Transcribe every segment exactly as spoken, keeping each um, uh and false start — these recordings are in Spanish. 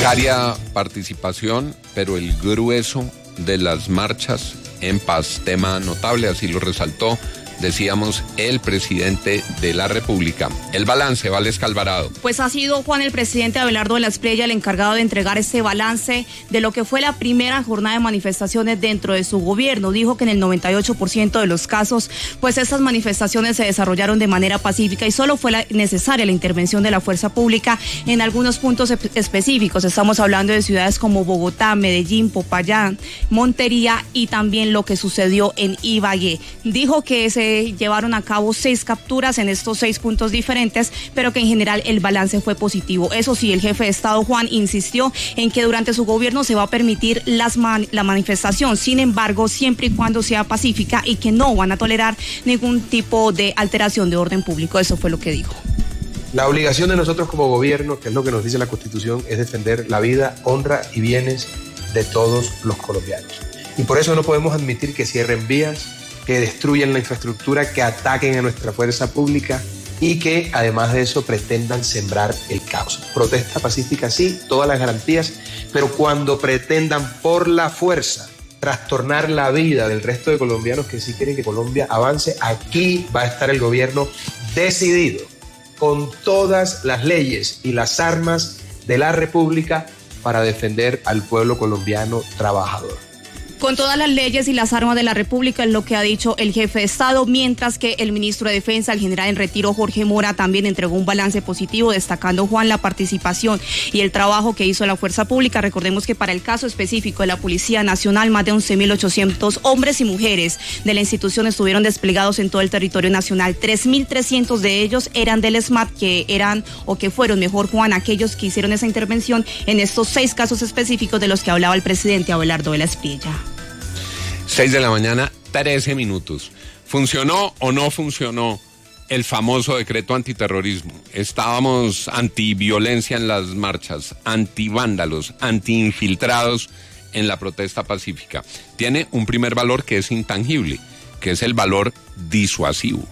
Precaria participación, pero el grueso de las marchas en paz, tema notable, así lo resaltó, decíamos, el presidente de la República. El balance, Valesca Alvarado. Pues ha sido Juan, el presidente Abelardo de la Espriella, el encargado de entregar este balance de lo que fue la primera jornada de manifestaciones dentro de su gobierno. Dijo que en el noventa y ocho por ciento de los casos, pues estas manifestaciones se desarrollaron de manera pacífica y solo fue la, necesaria la intervención de la fuerza pública en algunos puntos específicos. Estamos hablando de ciudades como Bogotá, Medellín, Popayán, Montería y también lo que sucedió en Ibagué. Dijo que se llevaron a cabo seis capturas en estos seis puntos diferentes, pero que en general el balance fue positivo. Eso sí, el jefe de Estado, Juan, insistió en que durante su gobierno se va a permitir las man- la manifestación, sin embargo, siempre y cuando sea pacífica y que no van a tolerar ningún tipo de alteración de orden público. Eso fue lo que dijo. La obligación de nosotros como gobierno, que es lo que nos dice la Constitución, es defender la vida, honra y bienes de todos los colombianos. Y por eso no podemos admitir que cierren vías, que destruyan la infraestructura, que ataquen a nuestra fuerza pública y que además de eso pretendan sembrar el caos. Protesta pacífica sí, todas las garantías, pero cuando pretendan por la fuerza trastornar la vida del resto de colombianos que sí quieren que Colombia avance, aquí va a estar el gobierno decidido, con todas las leyes y las armas de la República para defender al pueblo colombiano trabajador. Con todas las leyes y las armas de la República, es lo que ha dicho el jefe de Estado, mientras que el ministro de Defensa, el general en retiro Jorge Mora, también entregó un balance positivo, destacando, Juan, la participación y el trabajo que hizo la fuerza pública. Recordemos que para el caso específico de la Policía Nacional, más de once mil ochocientos hombres y mujeres de la institución estuvieron desplegados en todo el territorio nacional. tres mil trescientos de ellos eran del SMAT, que eran o que fueron, mejor, Juan, aquellos que hicieron esa intervención en estos seis casos específicos de los que hablaba el presidente Abelardo de la Espriella. seis de la mañana, trece minutos. ¿Funcionó o no funcionó el famoso decreto antiterrorismo? Estábamos antiviolencia en las marchas, antivándalos, antiinfiltrados en la protesta pacífica. Tiene un primer valor que es intangible, que es el valor disuasivo.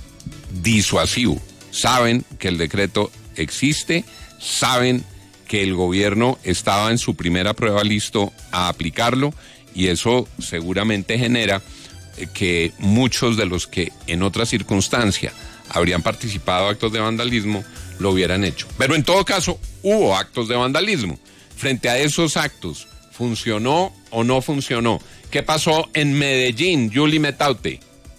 Disuasivo. Saben que el decreto existe, saben que el gobierno estaba en su primera prueba listo a aplicarlo, y eso seguramente genera que muchos de los que en otra circunstancia habrían participado en actos de vandalismo lo hubieran hecho. Pero en todo caso, hubo actos de vandalismo. Frente a esos actos, ¿funcionó o no funcionó? ¿Qué pasó en Medellín, Yuli Metaute?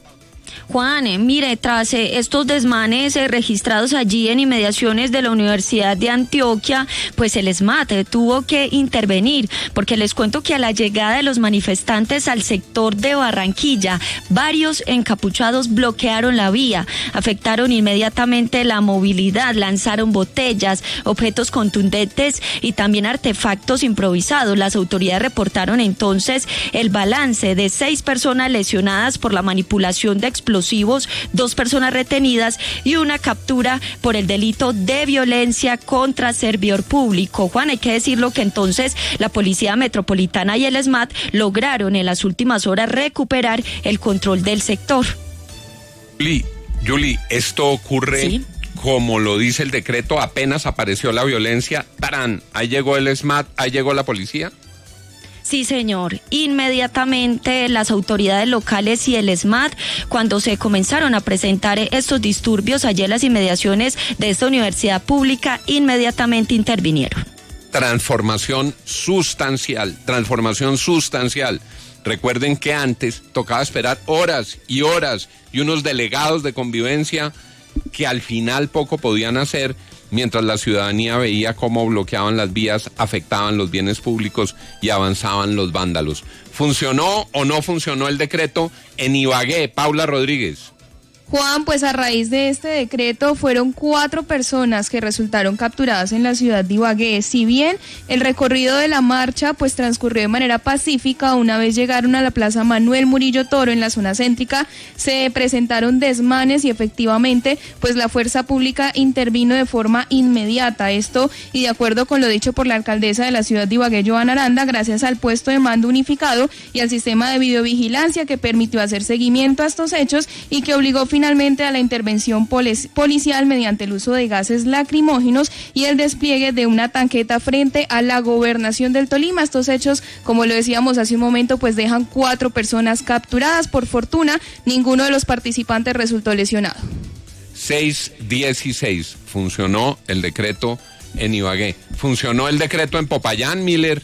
Juan, eh, mire, tras eh, estos desmanes eh, registrados allí en inmediaciones de la Universidad de Antioquia, pues el SMAT eh, tuvo que intervenir, porque les cuento que a la llegada de los manifestantes al sector de Barranquilla, varios encapuchados bloquearon la vía, afectaron inmediatamente la movilidad, lanzaron botellas, objetos contundentes y también artefactos improvisados. Las autoridades reportaron entonces el balance de seis personas lesionadas por la manipulación de explosivos, dos personas retenidas y una captura por el delito de violencia contra servidor público. Juan, hay que decirlo que entonces la Policía Metropolitana y el SMAT lograron en las últimas horas recuperar el control del sector. Yuli, Yuli, esto ocurre, ¿sí?, como lo dice el decreto, apenas apareció la violencia, ¡tarán!, ahí llegó el SMAT, ahí llegó la policía. Sí, señor. Inmediatamente las autoridades locales y el SMAT, cuando se comenzaron a presentar estos disturbios allí en las inmediaciones de esta universidad pública, inmediatamente intervinieron. Transformación sustancial, transformación sustancial. Recuerden que antes tocaba esperar horas y horas y unos delegados de convivencia que al final poco podían hacer, mientras la ciudadanía veía cómo bloqueaban las vías, afectaban los bienes públicos y avanzaban los vándalos. ¿Funcionó o no funcionó el decreto en Ibagué? Paula Rodríguez. Juan, pues a raíz de este decreto fueron cuatro personas que resultaron capturadas en la ciudad de Ibagué. Si bien el recorrido de la marcha pues transcurrió de manera pacífica, una vez llegaron a la Plaza Manuel Murillo Toro en la zona céntrica, se presentaron desmanes y efectivamente pues la fuerza pública intervino de forma inmediata. Esto y de acuerdo con lo dicho por la alcaldesa de la ciudad de Ibagué, Joana Aranda, gracias al puesto de mando unificado y al sistema de videovigilancia que permitió hacer seguimiento a estos hechos y que obligó finalmente finalmente a la intervención polic- policial mediante el uso de gases lacrimógenos y el despliegue de una tanqueta frente a la gobernación del Tolima. Estos hechos, como lo decíamos hace un momento, pues dejan cuatro personas capturadas. Por fortuna, ninguno de los participantes resultó lesionado. seis dieciséis, funcionó el decreto en Ibagué. ¿Funcionó el decreto en Popayán, Miller?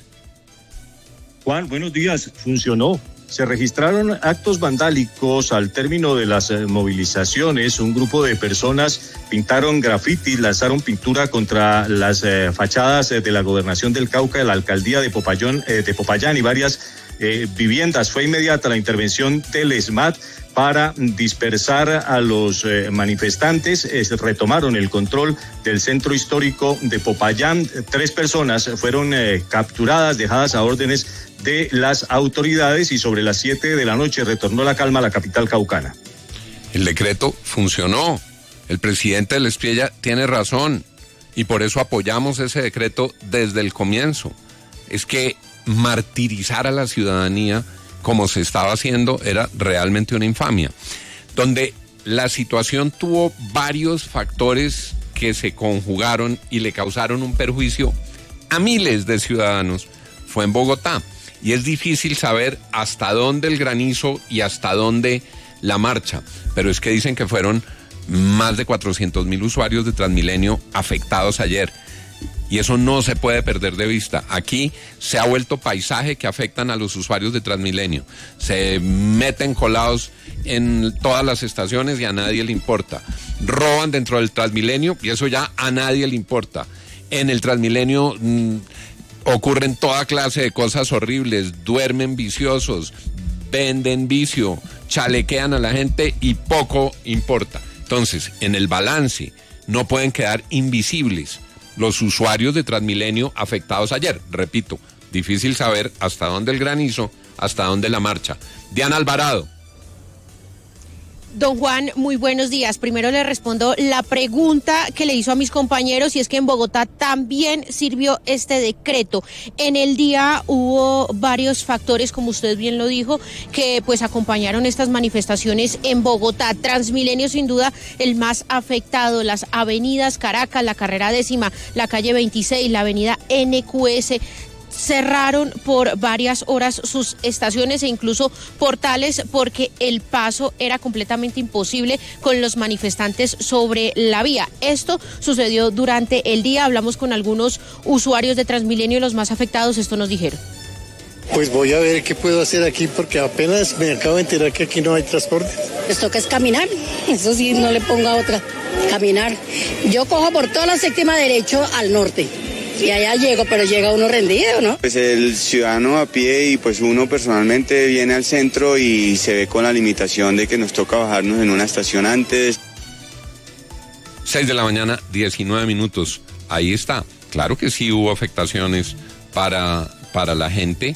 Juan, buenos días. Funcionó. Se registraron actos vandálicos al término de las eh, movilizaciones. Un grupo de personas pintaron grafitis, lanzaron pintura contra las eh, fachadas eh, de la gobernación del Cauca, de la alcaldía de Popayán, eh, de Popayán y varias eh, viviendas. Fue inmediata la intervención del ESMAD para dispersar a los eh, manifestantes. Eh, retomaron el control del centro histórico de Popayán. Tres personas fueron eh, capturadas, dejadas a órdenes de las autoridades, y sobre las siete de la noche retornó la calma a la capital caucana. El decreto funcionó. El presidente del Espriella tiene razón y por eso apoyamos ese decreto desde el comienzo. Es que martirizar a la ciudadanía como se estaba haciendo era realmente una infamia, donde la situación tuvo varios factores que se conjugaron y le causaron un perjuicio a miles de ciudadanos. Fue en Bogotá. Y es difícil saber hasta dónde el granizo y hasta dónde la marcha. Pero es que dicen que fueron más de cuatrocientos mil usuarios de Transmilenio afectados ayer. Y eso no se puede perder de vista. Aquí se ha vuelto paisaje que afectan a los usuarios de Transmilenio. Se meten colados en todas las estaciones y a nadie le importa. Roban dentro del Transmilenio y eso ya a nadie le importa. En el Transmilenio Mmm, ocurren toda clase de cosas horribles, duermen viciosos, venden vicio, chalequean a la gente y poco importa. Entonces, en el balance no pueden quedar invisibles los usuarios de Transmilenio afectados ayer. Repito, difícil saber hasta dónde el granizo, hasta dónde la marcha. Diana Alvarado. Don Juan, muy buenos días. Primero le respondo la pregunta que le hizo a mis compañeros, y es que en Bogotá también sirvió este decreto. En el día hubo varios factores, como usted bien lo dijo, que pues acompañaron estas manifestaciones en Bogotá. Transmilenio sin duda el más afectado, las avenidas Caracas, la carrera décima, la calle veintiséis, la avenida N Q S, cerraron por varias horas sus estaciones e incluso portales porque el paso era completamente imposible con los manifestantes sobre la vía. Esto sucedió durante el día. Hablamos con algunos usuarios de Transmilenio, los más afectados. Esto nos dijeron. Pues voy a ver qué puedo hacer aquí porque apenas me acabo de enterar que aquí no hay transporte. Les toca es caminar, eso sí, no le ponga otra, caminar. Yo cojo por toda la séptima derecho al norte. Y allá llego, pero llega uno rendido, ¿no? Pues el ciudadano a pie y pues uno personalmente viene al centro y se ve con la limitación de que nos toca bajarnos en una estación antes. seis de la mañana, diecinueve minutos. Ahí está. Claro que sí hubo afectaciones para, para la gente.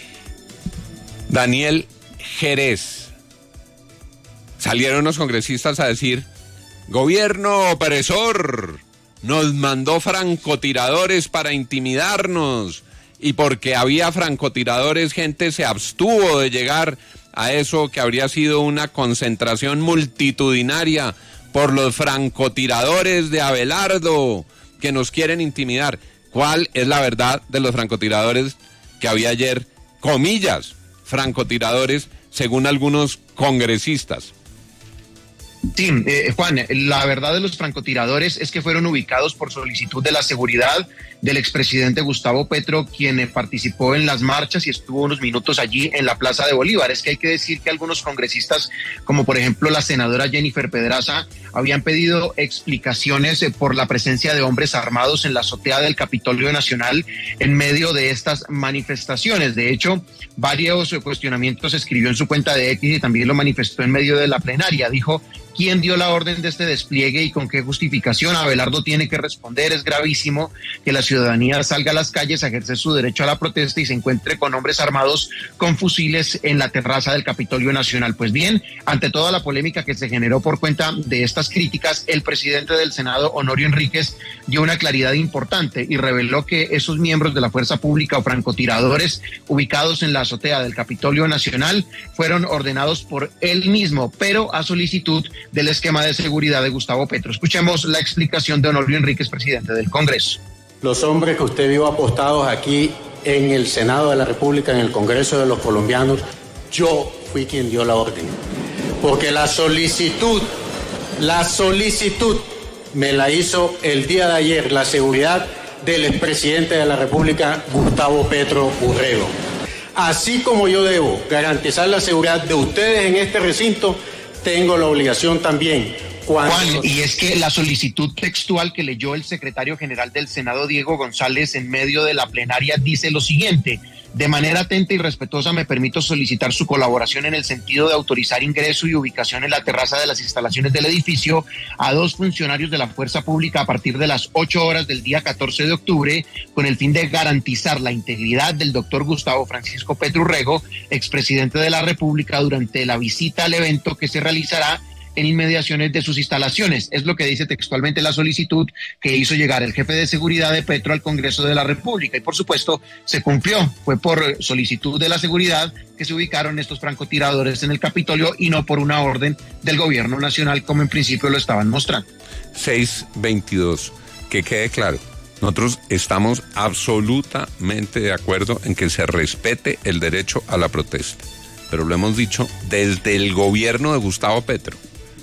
Daniel Jerez. Salieron los congresistas a decir, gobierno opresor, nos mandó francotiradores para intimidarnos, y porque había francotiradores, gente se abstuvo de llegar a eso que habría sido una concentración multitudinaria por los francotiradores de Abelardo que nos quieren intimidar. ¿Cuál es la verdad de los francotiradores que había ayer? Comillas, francotiradores, según algunos congresistas. Sí, eh, Juan, la verdad de los francotiradores es que fueron ubicados por solicitud de la seguridad del expresidente Gustavo Petro, quien eh, participó en las marchas y estuvo unos minutos allí en la Plaza de Bolívar. Es que hay que decir que algunos congresistas, como por ejemplo la senadora Jennifer Pedraza, habían pedido explicaciones eh, por la presencia de hombres armados en la azotea del Capitolio Nacional en medio de estas manifestaciones. De hecho, varios eh, cuestionamientos escribió en su cuenta de X y también lo manifestó en medio de la plenaria. Dijo, ¿quién dio la orden de este despliegue y con qué justificación? Abelardo tiene que responder. Es gravísimo que la ciudadanía salga a las calles a ejercer su derecho a la protesta y se encuentre con hombres armados con fusiles en la terraza del Capitolio Nacional. Pues bien, ante toda la polémica que se generó por cuenta de estas críticas, el presidente del Senado, Honorio Enríquez, dio una claridad importante y reveló que esos miembros de la fuerza pública o francotiradores ubicados en la azotea del Capitolio Nacional fueron ordenados por él mismo, pero a solicitud del esquema de seguridad de Gustavo Petro. Escuchemos la explicación de Honorio Enríquez, presidente del Congreso. Los hombres que usted vio apostados aquí en el Senado de la República, en el Congreso de los colombianos, yo fui quien dio la orden. Porque la solicitud, la solicitud me la hizo el día de ayer la seguridad del expresidente de la República, Gustavo Petro Urrego. Así como yo debo garantizar la seguridad de ustedes en este recinto, tengo la obligación también. Cuando... Juan, y es que la solicitud textual que leyó el secretario general del Senado, Diego González, en medio de la plenaria, dice lo siguiente: de manera atenta y respetuosa me permito solicitar su colaboración en el sentido de autorizar ingreso y ubicación en la terraza de las instalaciones del edificio a dos funcionarios de la Fuerza Pública a partir de las ocho horas del día catorce de octubre, con el fin de garantizar la integridad del doctor Gustavo Francisco Petro Urrego, expresidente de la República, durante la visita al evento que se realizará en inmediaciones de sus instalaciones. Es lo que dice textualmente la solicitud que hizo llegar el jefe de seguridad de Petro al Congreso de la República, y por supuesto se cumplió. Fue por solicitud de la seguridad que se ubicaron estos francotiradores en el Capitolio y no por una orden del gobierno nacional, como en principio lo estaban mostrando. seis veintidós, que quede claro, nosotros estamos absolutamente de acuerdo en que se respete el derecho a la protesta, pero lo hemos dicho desde el gobierno de Gustavo Petro.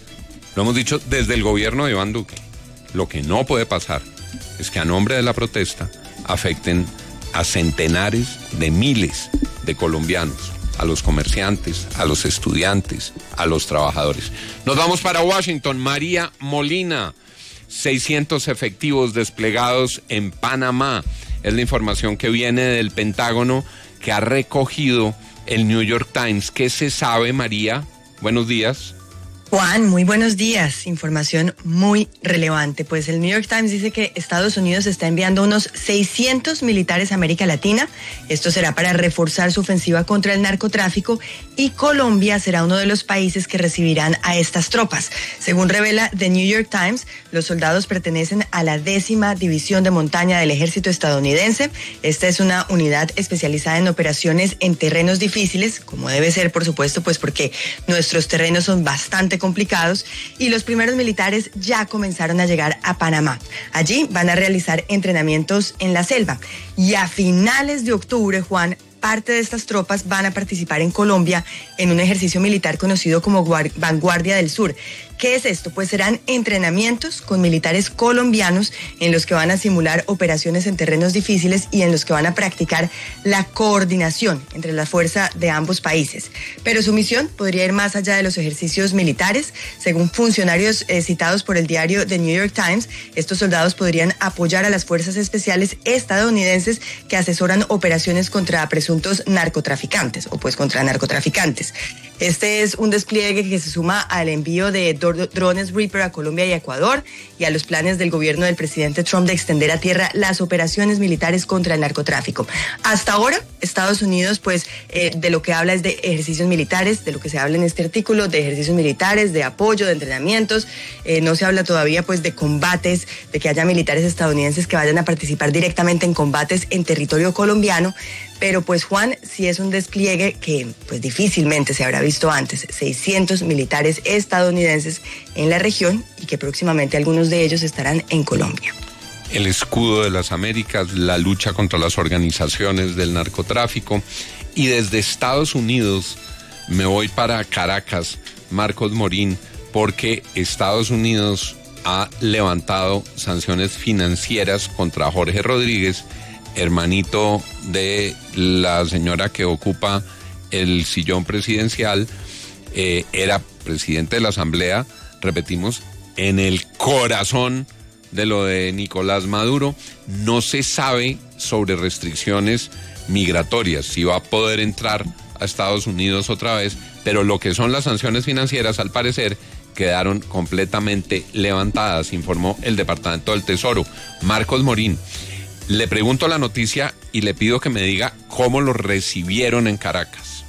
Lo hemos dicho desde el gobierno de Iván Duque. Lo que no puede pasar es que a nombre de la protesta afecten a centenares de miles de colombianos, a los comerciantes, a los estudiantes, a los trabajadores. Nos vamos para Washington. María Molina, seiscientos efectivos desplegados en Panamá. Es la información que viene del Pentágono, que ha recogido el New York Times. ¿Qué se sabe, María? Buenos días. Juan, muy buenos días. Información muy relevante. Pues el New York Times dice que Estados Unidos está enviando unos seiscientos militares a América Latina. Esto será para reforzar su ofensiva contra el narcotráfico, y Colombia será uno de los países que recibirán a estas tropas. Según revela The New York Times, los soldados pertenecen a la décima división de montaña del ejército estadounidense. Esta es una unidad especializada en operaciones en terrenos difíciles, como debe ser, por supuesto, pues porque nuestros terrenos son bastante complicados, y los primeros militares ya comenzaron a llegar a Panamá. Allí van a realizar entrenamientos en la selva, y a finales de octubre, Juan, parte de estas tropas van a participar en Colombia en un ejercicio militar conocido como Vanguardia del Sur. ¿Qué es esto? Pues serán entrenamientos con militares colombianos en los que van a simular operaciones en terrenos difíciles y en los que van a practicar la coordinación entre la fuerza de ambos países. Pero su misión podría ir más allá de los ejercicios militares. Según funcionarios eh, citados por el diario The New York Times, estos soldados podrían apoyar a las fuerzas especiales estadounidenses que asesoran operaciones contra presuntos narcotraficantes o pues contra narcotraficantes. Este es un despliegue que se suma al envío de drones Reaper a Colombia y a Ecuador, y a los planes del gobierno del presidente Trump de extender a tierra las operaciones militares contra el narcotráfico. Hasta ahora, Estados Unidos, pues, eh, de lo que habla es de ejercicios militares, de lo que se habla en este artículo, de ejercicios militares, de apoyo, de entrenamientos. Eh, no se habla todavía, pues, de combates, de que haya militares estadounidenses que vayan a participar directamente en combates en territorio colombiano. Pero pues, Juan, sí es un despliegue que pues difícilmente se habrá visto antes. seiscientos militares estadounidenses en la región, y que próximamente algunos de ellos estarán en Colombia. El escudo de las Américas, la lucha contra las organizaciones del narcotráfico. Y desde Estados Unidos me voy para Caracas, Marcos Morín, porque Estados Unidos ha levantado sanciones financieras contra Jorge Rodríguez, hermanito de la señora que ocupa el sillón presidencial. Eh, era presidente de la Asamblea, repetimos, en el corazón de lo de Nicolás Maduro. No se sabe sobre restricciones migratorias, si va a poder entrar a Estados Unidos otra vez, pero lo que son las sanciones financieras, al parecer, quedaron completamente levantadas, informó el Departamento del Tesoro. Marcos Morín, le pregunto la noticia y le pido que me diga cómo lo recibieron en Caracas.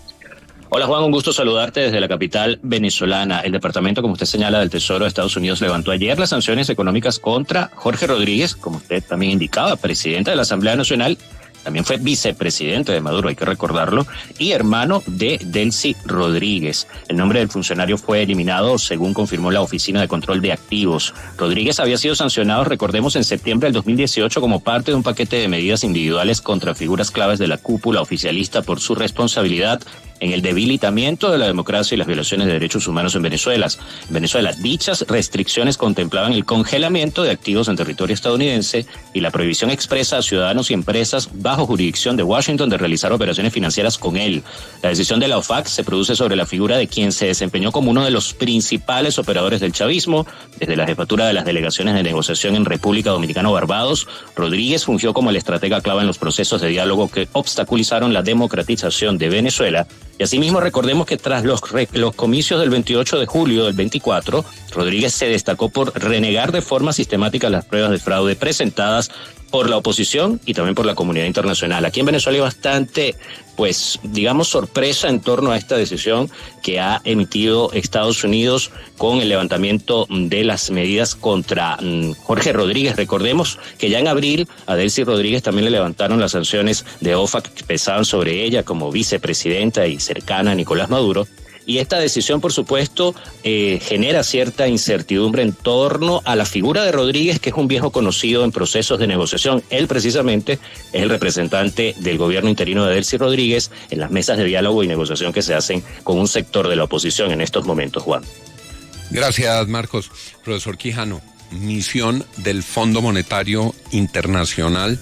Hola Juan, un gusto saludarte desde la capital venezolana. El Departamento, como usted señala, del Tesoro de Estados Unidos levantó ayer las sanciones económicas contra Jorge Rodríguez, como usted también indicaba, presidente de la Asamblea Nacional, también fue vicepresidente de Maduro, hay que recordarlo, y hermano de Delcy Rodríguez. El nombre del funcionario fue eliminado, según confirmó la Oficina de Control de Activos. Rodríguez había sido sancionado, recordemos, en septiembre del dos mil dieciocho como parte de un paquete de medidas individuales contra figuras claves de la cúpula oficialista por su responsabilidad en el debilitamiento de la democracia y las violaciones de derechos humanos en Venezuela. En Venezuela, dichas restricciones contemplaban el congelamiento de activos en territorio estadounidense y la prohibición expresa a ciudadanos y empresas bajo jurisdicción de Washington de realizar operaciones financieras con él. La decisión de la O F A C se produce sobre la figura de quien se desempeñó como uno de los principales operadores del chavismo. Desde la jefatura de las delegaciones de negociación en República Dominicana o Barbados, Rodríguez fungió como el estratega clave en los procesos de diálogo que obstaculizaron la democratización de Venezuela. Y asimismo recordemos que tras los, los comicios del veintiocho de julio del veinticuatro, Rodríguez se destacó por renegar de forma sistemática las pruebas de fraude presentadas por la oposición y también por la comunidad internacional. Aquí en Venezuela hay bastante, pues, digamos, sorpresa en torno a esta decisión que ha emitido Estados Unidos con el levantamiento de las medidas contra um, Jorge Rodríguez. Recordemos que ya en abril a Delcy Rodríguez también le levantaron las sanciones de O F A C que pesaban sobre ella como vicepresidenta y cercana a Nicolás Maduro. Y esta decisión, por supuesto, eh, genera cierta incertidumbre en torno a la figura de Rodríguez, que es un viejo conocido en procesos de negociación. Él, precisamente, es el representante del gobierno interino de Delcy Rodríguez en las mesas de diálogo y negociación que se hacen con un sector de la oposición en estos momentos, Juan. Gracias, Marcos. Profesor Quijano, misión del Fondo Monetario Internacional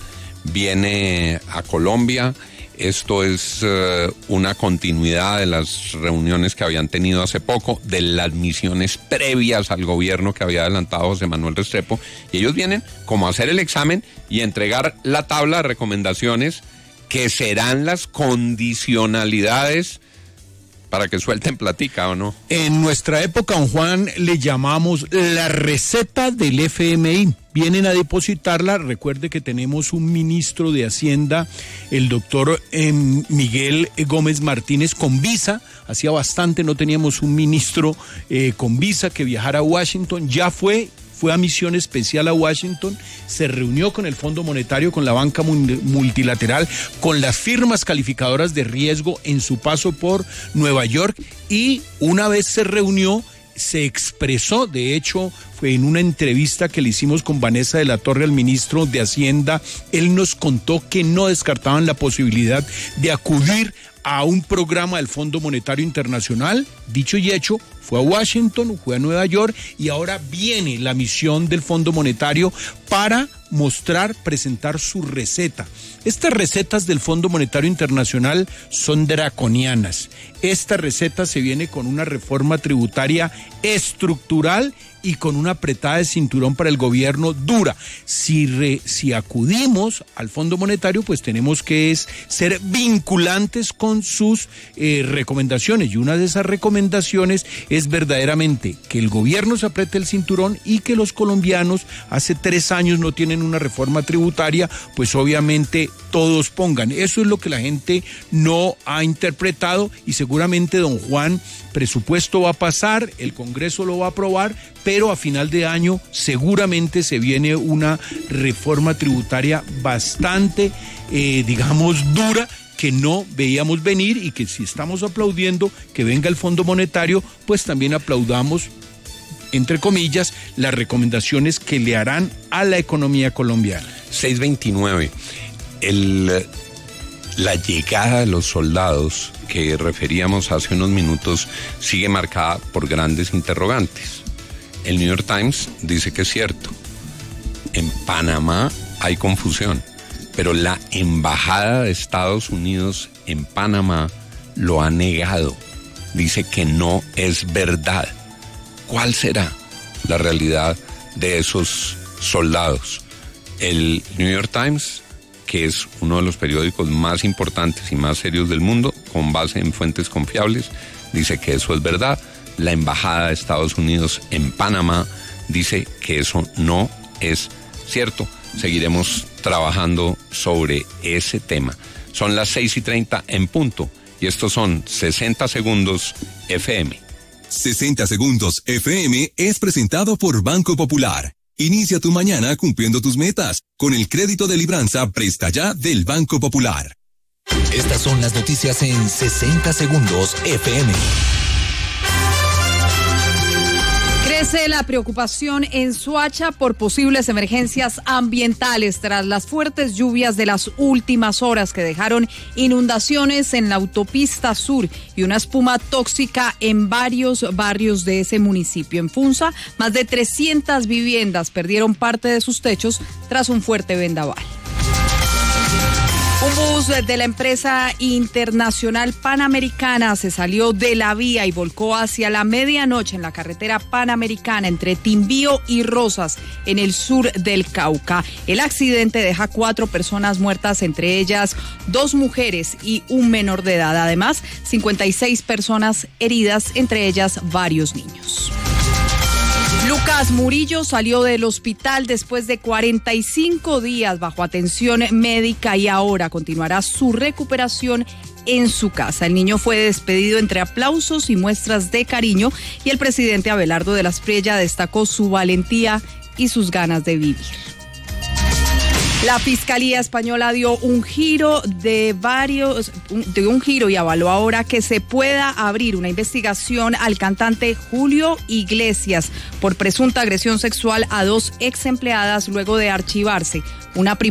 viene a Colombia. Esto es uh, una continuidad de las reuniones que habían tenido hace poco, de las misiones previas al gobierno que había adelantado José Manuel Restrepo, y ellos vienen como a hacer el examen y entregar la tabla de recomendaciones que serán las condicionalidades para que suelten platica, ¿o no? En nuestra época, don Juan, le llamamos la receta del F M I. Vienen a depositarla. Recuerde que tenemos un ministro de Hacienda, el doctor eh, Miguel Gómez Martínez, con visa. Hacía bastante no teníamos un ministro eh, con visa que viajara a Washington. Ya fue... fue a misión especial a Washington, se reunió con el Fondo Monetario, con la banca multilateral, con las firmas calificadoras de riesgo en su paso por Nueva York, y una vez se reunió, se expresó. De hecho, fue en una entrevista que le hicimos con Vanessa de la Torre al ministro de Hacienda, él nos contó que no descartaban la posibilidad de acudir a un programa del Fondo Monetario Internacional. Dicho y hecho, fue a Washington, fue a Nueva York, y ahora viene la misión del Fondo Monetario para mostrar, presentar su receta. Estas recetas del Fondo Monetario Internacional son draconianas. Esta receta se viene con una reforma tributaria estructural y con una apretada de cinturón para el gobierno dura. Si, re, si acudimos al Fondo Monetario, pues tenemos que es, ser vinculantes con sus eh, recomendaciones, y una de esas recomendaciones es verdaderamente que el gobierno se apriete el cinturón y que los colombianos hace tres años no tienen una reforma tributaria, pues obviamente todos pongan. Eso es lo que la gente no ha interpretado, y seguramente, don Juan, presupuesto va a pasar, el Congreso lo va a aprobar, pero a final de año seguramente se viene una reforma tributaria bastante, eh, digamos, dura, que no veíamos venir, y que si estamos aplaudiendo que venga el Fondo Monetario, pues también aplaudamos, entre comillas, las recomendaciones que le harán a la economía colombiana. seis veintinueve. El, la llegada de los soldados que referíamos hace unos minutos sigue marcada por grandes interrogantes. El New York Times dice que es cierto. En Panamá hay confusión, pero la embajada de Estados Unidos en Panamá lo ha negado. Dice que no es verdad. ¿Cuál será la realidad de esos soldados? El New York Times, que es uno de los periódicos más importantes y más serios del mundo, con base en fuentes confiables, dice que eso es verdad. La embajada de Estados Unidos en Panamá dice que eso no es cierto. Seguiremos trabajando sobre ese tema. Son las seis y treinta en punto, y estos son sesenta segundos F M. sesenta segundos F M es presentado por Banco Popular. Inicia tu mañana cumpliendo tus metas con el crédito de Libranza Presta Ya del Banco Popular. Estas son las noticias en sesenta segundos F M. Crece la preocupación en Soacha por posibles emergencias ambientales tras las fuertes lluvias de las últimas horas que dejaron inundaciones en la autopista sur y una espuma tóxica en varios barrios de ese municipio. En Funza, más de trescientas viviendas perdieron parte de sus techos tras un fuerte vendaval. Un bus de la empresa internacional Panamericana se salió de la vía y volcó hacia la medianoche en la carretera Panamericana entre Timbío y Rosas, en el sur del Cauca. El accidente deja cuatro personas muertas, entre ellas dos mujeres y un menor de edad. Además, cincuenta y seis personas heridas, entre ellas varios niños. Lucas Murillo salió del hospital después de cuarenta y cinco días bajo atención médica y ahora continuará su recuperación en su casa. El niño fue despedido entre aplausos y muestras de cariño y el presidente Abelardo de la Espriella destacó su valentía y sus ganas de vivir. La Fiscalía Española dio un giro de varios, de un giro y avaló ahora que se pueda abrir una investigación al cantante Julio Iglesias por presunta agresión sexual a dos ex empleadas luego de archivarse una primera